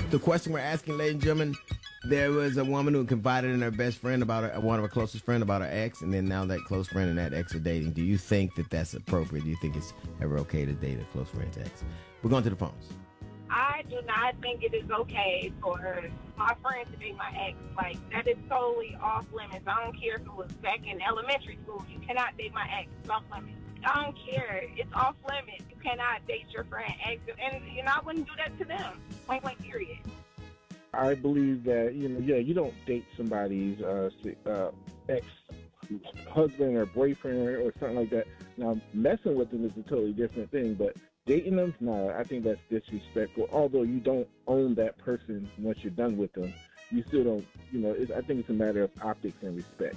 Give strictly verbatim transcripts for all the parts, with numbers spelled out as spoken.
The question we're asking, ladies and gentlemen, there was a woman who confided in her best friend about her, one of her closest friend about her ex, and then now that close friend and that ex are dating. Do you think that that's appropriate? Do you think it's ever okay to date a close friend's ex? We're going to the phones. I do not think it is okay for my friend to date my ex. Like, that is totally off limits. I don't care if it was back in elementary school. You cannot date my ex. It's off limits. I don't care. It's off limits. You cannot date your friend ex. And, you know, I wouldn't do that to them. Point blank, period. I believe that, you know, yeah, you don't date somebody's uh, uh, ex-husband or boyfriend or something like that. Now, messing with them is a totally different thing, but dating them, no, I think that's disrespectful. Although you don't own that person once you're done with them, you still don't, you know, it's, I think it's a matter of optics and respect.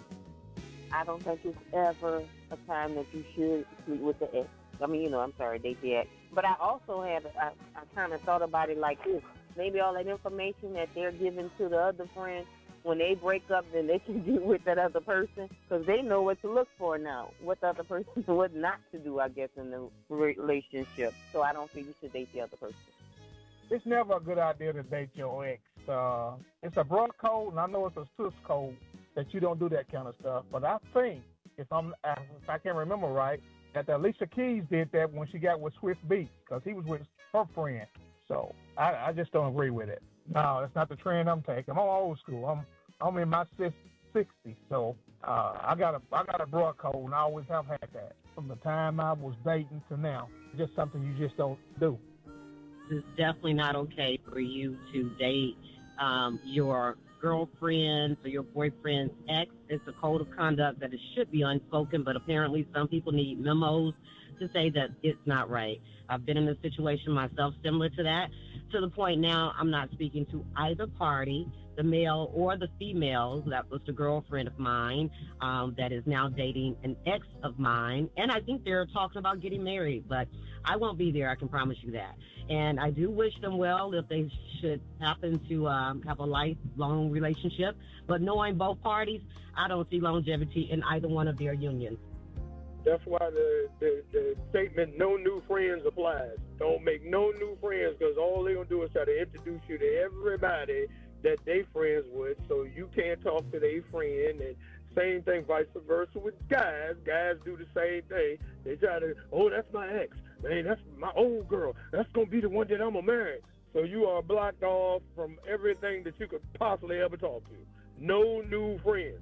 I don't think it's ever a time that you should sleep with the ex. I mean, you know, I'm sorry, date the ex. But I also have, I, I kind of thought about it like this. Maybe all that information that they're giving to the other friend, when they break up, then they can get with that other person because they know what to look for now, what the other person, what not to do, I guess, in the relationship. So I don't think you should date the other person. It's never a good idea to date your ex. Uh, it's a broad code, and I know it's a sus code that you don't do that kind of stuff. But I think, if I'm, if I can't remember right, that Alicia Keys did that when she got with Swift Beats because he was with her friend. So I, I just don't agree with it. No, that's not the trend I'm taking. I'm old school. I'm I'm in my sixties, so uh, I got a I got a broad code, and I always have had that from the time I was dating to now. Just something you just don't do. It's definitely not okay for you to date um, your girlfriend or your boyfriend's ex. It's a code of conduct that it should be unspoken, but apparently some people need memos to say that it's not right. I've been in a situation myself similar to that, to the point now I'm not speaking to either party, the male or the female. That was the girlfriend of mine um, that is now dating an ex of mine, and I think they're talking about getting married, but I won't be there, I can promise you that. And I do wish them well if they should happen to um, have a lifelong relationship, but knowing both parties, I don't see longevity in either one of their unions. That's why the, the, the statement, no new friends, applies. Don't make no new friends because all they're going to do is try to introduce you to everybody that they friends with, so you can't talk to their friend. And same thing, vice versa with guys. Guys do the same thing. They try to, oh, that's my ex. Man, that's my old girl. That's going to be the one that I'm going to marry. So you are blocked off from everything that you could possibly ever talk to. No new friends.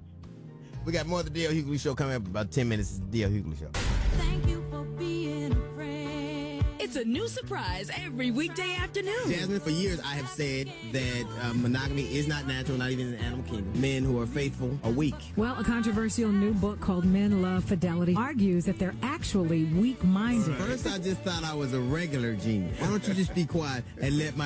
We got more of the D L. Hughley Show coming up in about ten minutes. It's the D L. Hughley Show. Thank you for being a friend. It's a new surprise every weekday afternoon. Jasmine, for years I have said that uh, monogamy is not natural, not even in the animal kingdom. Men who are faithful are weak. Well, a controversial new book called Men Love Fidelity argues that they're actually weak-minded. First, I just thought I was a regular genius. Why don't you just be quiet and let my